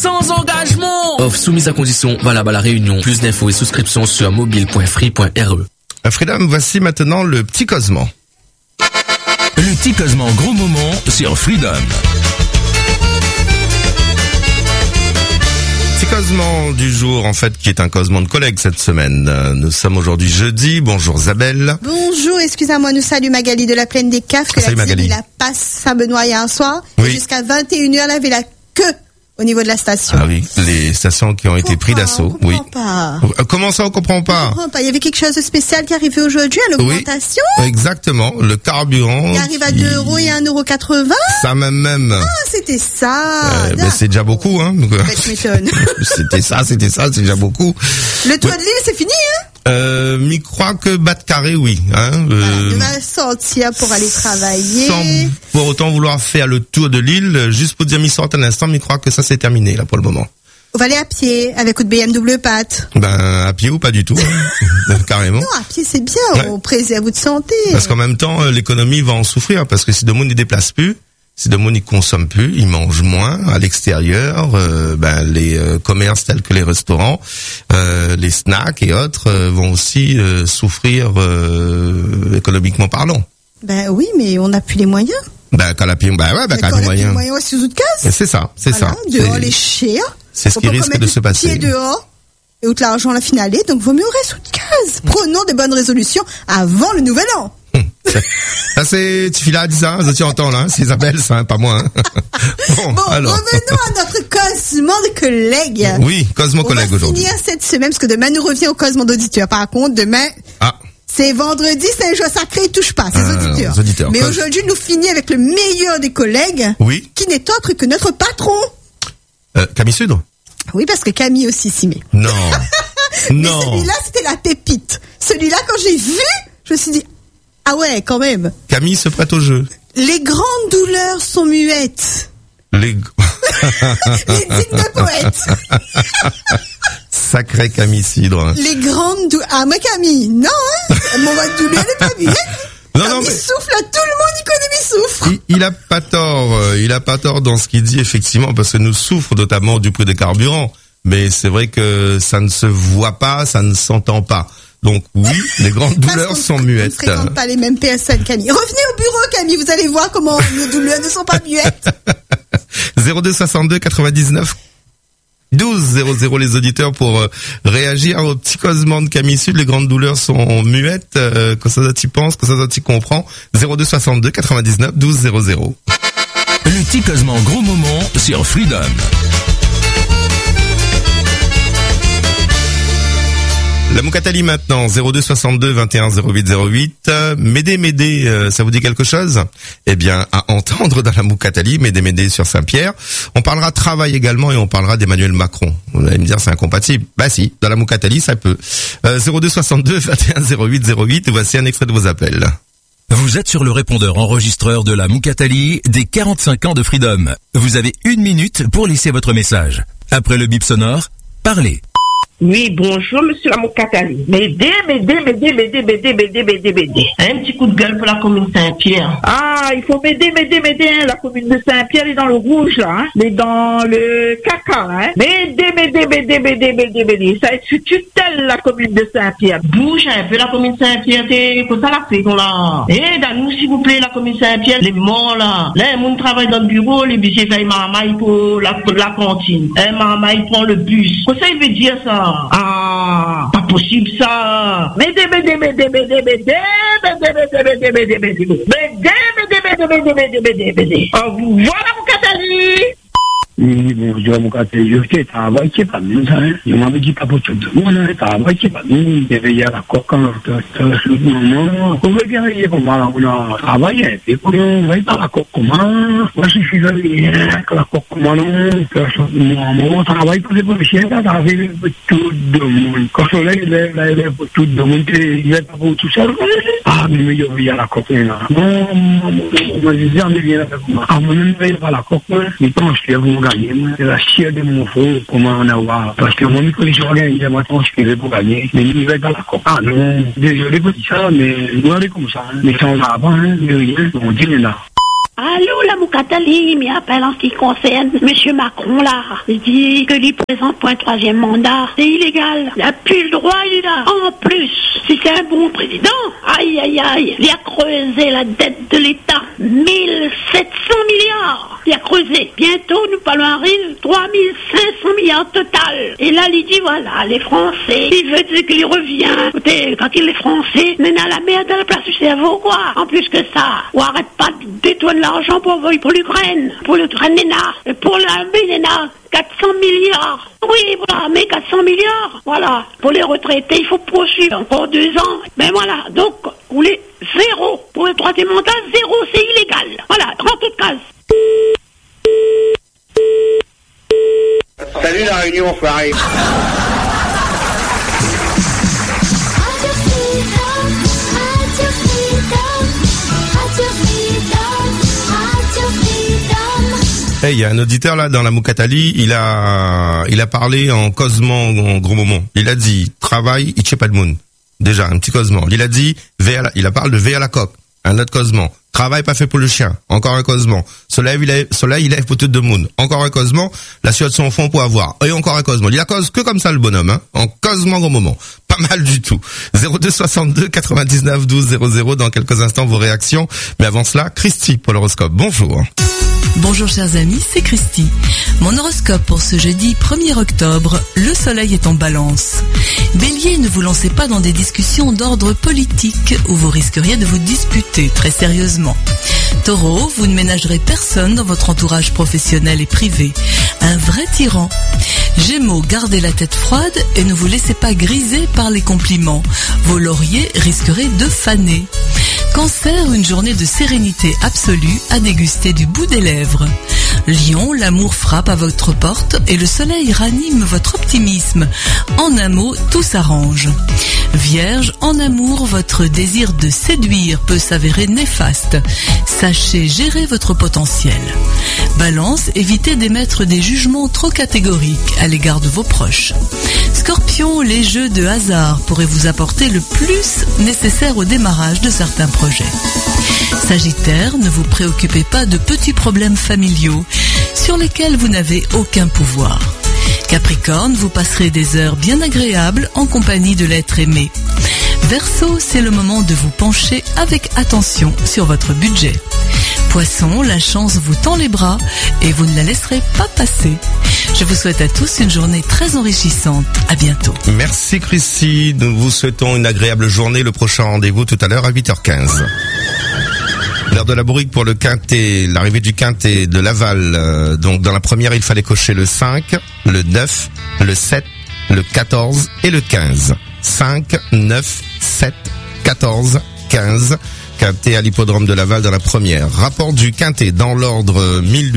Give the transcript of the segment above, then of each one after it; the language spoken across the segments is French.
sans engagement. Offre soumise à condition, valable à La Réunion. Plus d'infos et souscriptions sur mobile.free.re. Freedom, voici maintenant le petit causement. Le petit causement gros moment sur Freedom. Petit causement du jour, en fait, qui est un causement de collègues cette semaine. Nous sommes aujourd'hui jeudi. Bonjour Isabelle. Bonjour, excusez-moi, nous saluons Magali de la Plaine des Caves, que salut Magali. La passe Saint-Benoît hier soir. Oui. Et jusqu'à 21h, elle avait la queue au niveau de la station. Ah oui, les stations qui ont été prises d'assaut. On Oui. comprend pas. Comment ça, on comprend pas? On comprend pas. Il y avait quelque chose de spécial qui arrivait aujourd'hui, à l'augmentation. Oui, exactement. Le carburant. Il arrive à 2 € et 1,80 €. Ça même. Ah, c'était ça. Ben c'est déjà beaucoup, hein. Ben, tu m'étonnes. c'était ça, c'est déjà beaucoup. Le toit de l'île, c'est fini, hein? Mais crois que battre carré, oui, hein. Voilà, il va sortir pour aller travailler. Sans pour autant vouloir faire le tour de l'île, juste pour dire m'y sorte un instant, mais crois que ça c'est terminé, là, pour le moment. On va aller à pied, avec coup de BMW Pat. Ben, à pied ou pas du tout, hein. Carrément. Non, à pied, c'est bien, Ouais. on préserve votre santé. Parce qu'en même temps, l'économie va en souffrir, parce que si le monde ne déplace plus, si le monde ne consomme plus, il mange moins à l'extérieur, les commerces tels que les restaurants, les snacks et autres vont aussi souffrir économiquement parlant. Ben oui, mais on n'a plus les moyens. Ben, quand la pied, quand les moyens. C'est sous de case. C'est ça, c'est Voilà, ça. dehors, les cher. C'est ce qui risque de se passer. Pied dehors. Et où l'argent la finale, donc vaut mieux rester sous de case. Prenons de bonnes résolutions avant le nouvel an. Ça c'est, tu files à 10 ans, tu entends là, c'est Isabelle, ça, hein, pas moi, hein. Bon, alors. revenons à notre causement de collègues. Oui, causement collègue aujourd'hui. On va finir cette semaine, parce que demain nous revient au causement d'auditeurs. Par contre, demain, c'est vendredi, c'est un jour sacré, il touche pas, c'est auditeurs. Mais aujourd'hui, nous finissons avec le meilleur des collègues. Oui. Qui n'est autre que notre patron. Camille Sudre? Oui, parce que Camille aussi s'y met. Non. Mais non. celui-là, c'était la pépite. Celui-là, quand j'ai vu, je me suis dit, ah ouais, quand même. Camille se prête au jeu. Les grandes douleurs sont muettes. Les dignes poètes. Sacré Camille Cidre. Les grandes douleurs. Ah, moi, Camille, non, hein. Mon douleur n'est pas muette. Non, mais souffle, là, tout le monde y connaît mes souffles. Il a pas tort dans ce qu'il dit, effectivement, parce que nous souffrons notamment du prix des carburants. Mais c'est vrai que ça ne se voit pas, ça ne s'entend pas. Donc oui, les grandes douleurs sont muettes. On ne fréquente pas les mêmes personnes, Camille. Revenez au bureau, Camille, vous allez voir comment nos douleurs ne sont pas muettes. 02 62 99 12 00 les auditeurs pour réagir au petit causement de Camille Sud. Les grandes douleurs sont muettes. Que ça t'y pense, que ça t'y comprend. 02 62 99 12 00. Le petit causement gros moment sur Freedom. La Moukatali maintenant, 02 62 21 08 08. Médé, ça vous dit quelque chose? Eh bien, à entendre dans la Moukatali, Médé sur Saint-Pierre. On parlera travail également et on parlera d'Emmanuel Macron. Vous allez me dire, c'est incompatible. Bah si, dans la Moukatali, ça peut. 02 62 21 08 08. Voici un extrait de vos appels. Vous êtes sur le répondeur enregistreur de la Moukatali des 45 ans de Freedom. Vous avez 1 minute pour laisser votre message. Après le bip sonore, parlez. Oui, bonjour, monsieur Lamoukatali. M'aider. Un petit coup de gueule pour la commune Saint-Pierre. Ah, il faut m'aider, hein. La commune de Saint-Pierre est dans le rouge, là, hein. Elle est dans le caca, là, hein. M'aider. Ça est sous tutelle, la commune de Saint-Pierre. Bouge un peu, la commune Saint-Pierre, t'es, comme ça la fait, là. Aidez-nous, s'il vous plaît, la commune Saint-Pierre. Les morts, là. Là, les gens travaillent dans le bureau, les budgets payent marmaille pour la cantine. Marmaille prend le bus. Qu'est-ce que ça veut dire, ça? Ah, pas possible ça. Voilà mon Catali. Oui, bonjour, mon gars, je travaille qui pas nous, hein. Je m'avais dit pas pour tout le monde, hein. Travail qui pas nous, je vais y aller à la coque, non, on veut bien y aller comme ça, on a travaillé, et puis on va y aller à la coque, comment, moi, je suis allé, à la coque, comment, non, mon travail, pour les policiers, ça arrive tout le monde. Quand on est tout le monde, il est pas pour tout ça, ah, mais je vais y aller à la coque, là. Non, moi, je dis, on est bien avec moi. Ah, moi, je vais y aller à la coque, mais quand je suis gagner, c'est la chier de mon frère, comment on a voir. Parce que mon micro, je regarde, il m'a transpiré pour gagner, mais il va dans la coque. Ah non, désolé pour ça, mais nous allons comme ça, mais sans avant, mais rien, on dit là. Allô, la Moukatali, m'y appelle en ce qui concerne Monsieur Macron, là. Il dit que lui présente pour un 3e mandat. C'est illégal. Il n'a plus le droit, il a. En plus, si c'est un bon président, aïe, aïe, aïe, il a creusé la dette de l'État. 1700 milliards. Il a creusé. Bientôt, nous parlons un rire, 3500 milliards total. Et là, il dit, voilà, les Français, il veut dire qu'il revient. Écoutez, quand il est Français, on est à la merde à la place du cerveau, quoi. En plus que ça, on arrête pas de détourner l'argent pour l'Ukraine, pour l'Ukraine, et pour l'armée, 400 milliards. Oui, pour l'armée, 400 milliards. Voilà. Pour les retraités, il faut poursuivre encore 2 ans. Mais voilà. Donc, vous voulez 0. Pour le 3e mandat, 0, c'est illégal. Voilà. Dans toute case. Salut la Réunion, foiré. Il y a un auditeur là dans la Moukatali, il a parlé en causement en gros moment. Il a dit travail, il tient pas de monde. Déjà un petit causement. Il a dit il parle de veille à la coque. Un autre causement. Travail pas fait pour le chien. Encore un causement. Soleil il lève pour tout de monde. Encore un causement. La suite son fond pour avoir. Et encore un causement. Il a cause que comme ça le bonhomme, hein. En causement gros moment. Pas mal du tout. 02 62 99 12 00 dans quelques instants vos réactions. Mais avant cela, Christy pour l'horoscope. Bonjour. Bonjour chers amis, c'est Christy. Mon horoscope pour ce jeudi 1er octobre, le soleil est en balance. Bélier, ne vous lancez pas dans des discussions d'ordre politique où vous risqueriez de vous disputer très sérieusement. Taureau, vous ne ménagerez personne dans votre entourage professionnel et privé. Un vrai tyran. Gémeaux, gardez la tête froide et ne vous laissez pas griser par les compliments. Vos lauriers risqueraient de faner. Cancer, une journée de sérénité absolue à déguster du bout des lèvres. Lion, l'amour frappe à votre porte et le soleil ranime votre optimisme. En un mot, tout s'arrange. Vierge, en amour, votre désir de séduire peut s'avérer néfaste. Sachez gérer votre potentiel. Balance, évitez d'émettre des jugements trop catégoriques à l'égard de vos proches. Scorpion, les jeux de hasard pourraient vous apporter le plus nécessaire au démarrage de certains projets. Sagittaire, ne vous préoccupez pas de petits problèmes familiaux sur lesquels vous n'avez aucun pouvoir. Capricorne, vous passerez des heures bien agréables en compagnie de l'être aimé. Verseau, c'est le moment de vous pencher avec attention sur votre budget. Poisson, la chance vous tend les bras et vous ne la laisserez pas passer. Je vous souhaite à tous une journée très enrichissante. À bientôt. Merci Christy. Nous vous souhaitons une agréable journée. Le prochain rendez-vous tout à l'heure à 8h15. L'heure de la bourrique pour le quintet, l'arrivée du quintet de Laval. Donc dans la première, il fallait cocher le 5, le 9, le 7, le 14 et le 15. 5, 9, 7, 14, 15. Quintet à l'hippodrome de Laval dans la première. Rapport du quintet dans l'ordre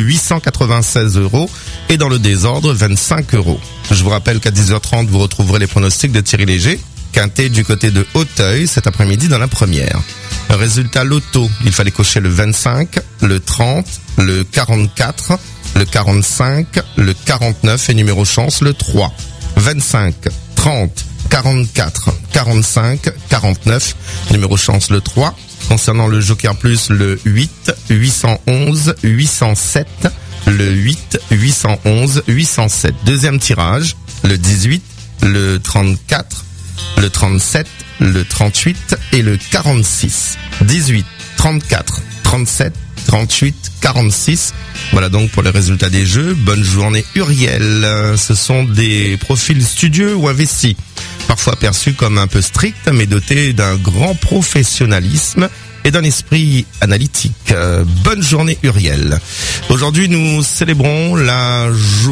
1896 € et dans le désordre 25 €. Je vous rappelle qu'à 10h30 vous retrouverez les pronostics de Thierry Léger. Quintet du côté de Hauteuil cet après-midi dans la première. Résultat loto, il fallait cocher le 25, le 30, le 44, le 45, le 49 et numéro chance le 3. 25, 30, 44, 45, 49, numéro chance le 3. Concernant le Joker Plus, le 8, 811, 807, le 8, 811, 807. Deuxième tirage, le 18, le 34, le 37, le 38 et le 46. 18, 34, 37, 38, 46. Voilà donc pour les résultats des jeux. Bonne journée Uriel. Ce sont des profils studieux ou investis, parfois perçus comme un peu stricts, mais dotés d'un grand professionnalisme et d'un esprit analytique. Bonne journée Uriel. Aujourd'hui, nous célébrons la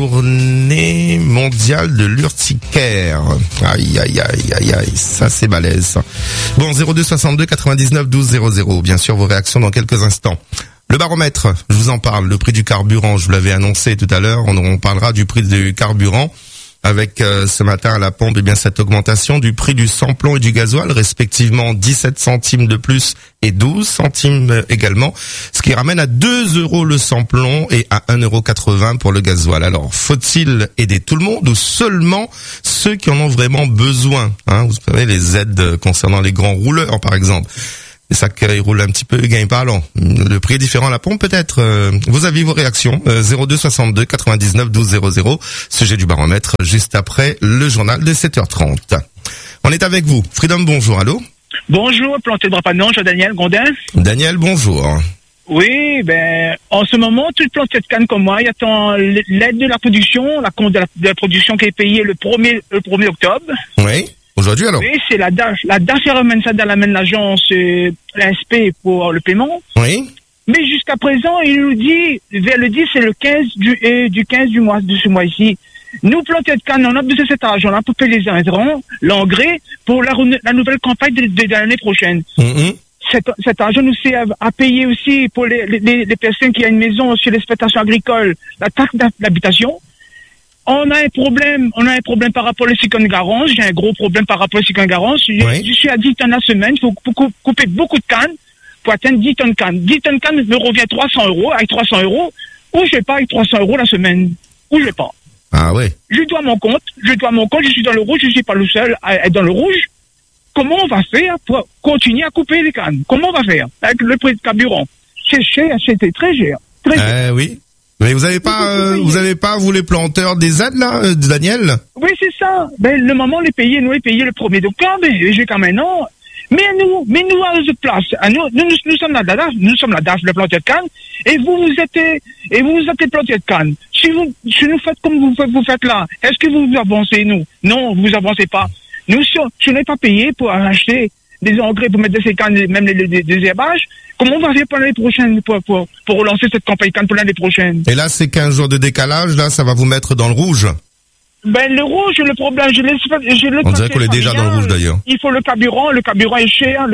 journée mondiale de l'urticaire. Aïe, aïe, aïe, aïe, aïe, ça c'est balèze, ça. Bon, 02 62 99 12 00. Bien sûr, vos réactions dans quelques instants. Le baromètre, je vous en parle. Le prix du carburant, je vous l'avais annoncé tout à l'heure. On parlera du prix du carburant. Avec ce matin à la pompe, eh bien cette augmentation du prix du samplon et du gasoil, respectivement 17 centimes de plus et 12 centimes également, ce qui ramène à 2 € le samplon et à 1,80 € pour le gasoil. Alors, faut-il aider tout le monde ou seulement ceux qui en ont vraiment besoin, hein? Vous savez, les aides concernant les grands rouleurs, par exemple. C'est ça qui roule un petit peu, gagne pas allant. Le prix est différent à la pompe peut-être. Vos avis, vos réactions. 02 62 99 12 00. Sujet du baromètre juste après le journal de 7h30. On est avec vous. Freedom, bonjour. Allô? Bonjour, planté de Brapanon, Daniel Gondin. Daniel, bonjour. Oui, en ce moment, toute planté de canne comme moi, il attend l'aide de la production, la compte de la production qui est payée le 1er octobre. Oui. Aujourd'hui, alors? Oui, c'est la DAF ramène ça dans l'agence, l'ASP pour le paiement. Oui. Mais jusqu'à présent, il nous dit, vers le 10, c'est le 15 du 15 du mois, de ce mois-ci. Nous, plantés de canne, on a besoin de cet argent-là pour payer les intrants, l'engrais, pour la nouvelle campagne de l'année prochaine. Mm-hmm. Cet argent nous sert à payer aussi pour les personnes qui ont une maison sur l'exploitation agricole, la taxe d'habitation. On a un problème par rapport au cyclone Garance. J'ai un gros problème par rapport au cyclone Garance. Je suis à 10 tonnes la semaine. Il faut couper beaucoup de cannes pour atteindre 10 tonnes de cannes. 10 tonnes de cannes me revient 300 €. Avec 300 €, ou je vais pas avec 300 € la semaine. Ou je vais pas. Ah ouais. Je dois mon compte. Je suis dans le rouge. Je suis pas le seul à être dans le rouge. Comment on va faire pour continuer à couper les cannes? Comment on va faire avec le prix de carburant? C'est cher, c'était très cher. Oui. Mais vous avez pas, vous les planteurs, des aides là, Daniel? Oui, c'est ça. Le moment, nous les payer le 1er octobre, j'ai quand même non. Mais nous, à notre place, nous sommes la DAF, le planteur de canne, et vous êtes les planteurs de canne. Si nous faites comme vous faites là, est-ce que vous avancez, nous? Non, vous avancez pas. Nous, si on n'est pas payé pour acheter des engrais pour mettre dans ces cannes, même des herbages, comment on va faire pour l'année prochaine, pour relancer cette campagne canne pour l'année prochaine? Et là, c'est 15 jours de décalage, là, ça va vous mettre dans le rouge. Le rouge, le problème, on dirait qu'on est déjà dans le rouge d'ailleurs. Il faut le carburant est cher,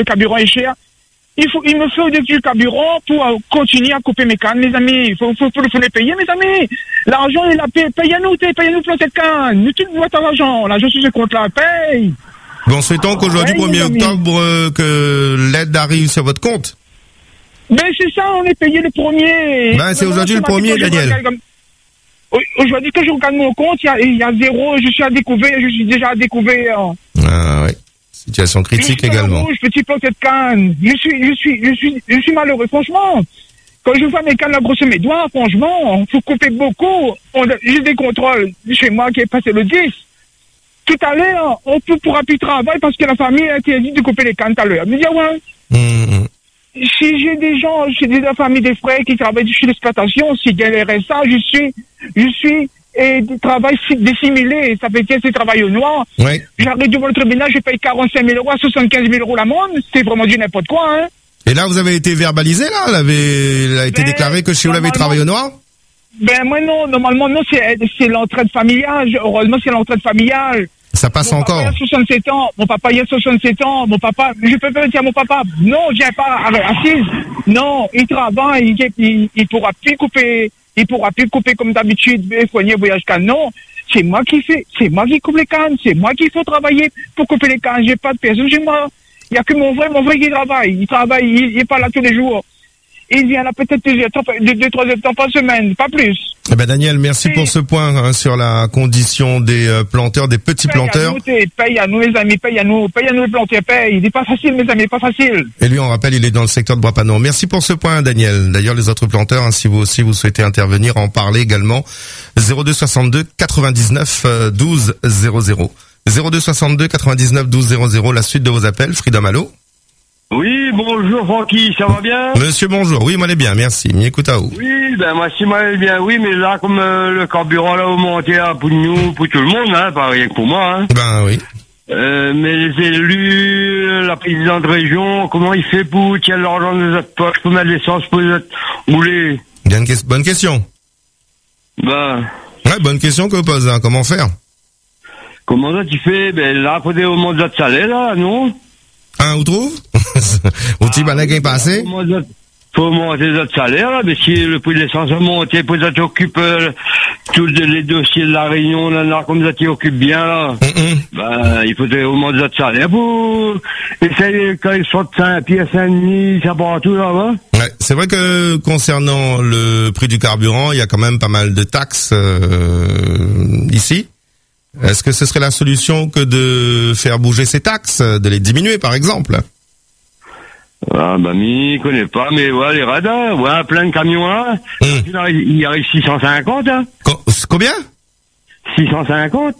il me faut du carburant pour continuer à couper mes cannes, mes amis. Il faut les payer, mes amis. L'argent, il a payé. Payez-nous planter de cannes. Nous, tout votre argent. Là, je suis ce compte-là. Paye. Bon, souhaitons qu'aujourd'hui, 1er octobre, que l'aide arrive sur votre compte. C'est ça, on est payé le 1er. C'est aujourd'hui le 1er, Daniel. Aujourd'hui, que je regarde mon compte, il y a 0, je suis déjà à découvert. Ah, oui. Situation critique également. Petit planté de canne. Je suis malheureux, franchement. Quand je vois mes cannes à brosser mes doigts, franchement, faut couper beaucoup. J'ai des contrôles chez moi qui est passé le 10. Tout à l'heure, on ne pourra plus travailler parce que la famille a interdit de couper les cannes tout à l'heure. Je me dis, ouais. Si j'ai des gens, la famille des frères qui travaillent sur l'exploitation, si galéraient ça, je suis et du travail dissimulé, ça fait que c'est travail au noir. Oui. J'arrive devant le tribunal, je paye 45 000 € à 75 000 € l'amende, c'est vraiment du n'importe quoi, hein. Et là, vous avez été verbalisé, là? Il a été déclaré que chez vous, l'avez travaillé au noir? Moi, non, normalement, non, c'est l'entraide familiale. Heureusement, c'est l'entraide familiale. Ça passe encore. Mon papa, il a 67 ans. Mon papa, je peux pas dire à mon papa, non, je viens pas assise. Non, il travaille, il pourra plus couper. Il pourra plus couper comme d'habitude, fournier, voyage canne. Non, c'est moi qui coupe les cannes, c'est moi qui faut travailler pour couper les cannes. J'ai pas de personne chez moi. Il y a que mon frère qui travaille. Il est pas là tous les jours. Il vient là peut-être 2-3 heures par semaine, pas plus. Eh ben Daniel, merci pour ce point sur la condition des planteurs, des petits planteurs. Paye à nous les amis, paye à nous les planteurs, paye. Il n'est pas facile mes amis, pas facile. Et lui, on rappelle, il est dans le secteur de Brapanon. Merci pour ce point Daniel. D'ailleurs, les autres planteurs, si vous aussi vous souhaitez intervenir, en parler également. 02 62 99 12 00. 02 62 99 12 00, la suite de vos appels. Freedom, allô? Oui, bonjour Francky, ça va bien? Monsieur, bonjour. Oui, moi, elle est bien, merci. M'écoute à où? Oui, moi, si moi, elle est bien, oui, mais là, comme le carburant, là, augmenté, pour nous, pour tout le monde, hein, pas rien que pour moi, hein. Oui. Mais les élus, la présidente de région, comment il fait pour tirer l'argent de notre poche, pour mettre l'essence, pour rouler? Bonne question. Ouais, bonne question que vous posez, hein. Comment faire? Comment ça, tu fais? Là, faut des augments de notre salaire, là, non? Où trouve? Au petit balai qui est passé? Faut monter notre salaire, là, mais si le prix de l'essence a monté, pour ça t'occupe tous les dossiers de la Réunion, là, comme ça t'occupe bien, là. Il faut augmenter notre salaire pour essayer, quand ils sortent Saint-Pierre, Saint-Denis, ça part tout là-bas. Ouais, c'est vrai que concernant le prix du carburant, il y a quand même pas mal de taxes ici. Est-ce que ce serait la solution que de faire bouger ces taxes, de les diminuer par exemple? Ah, bah, je connais pas, mais ouais, les radars, ouais, plein de camions, hein. Il y arrive 650, hein. Combien? 650.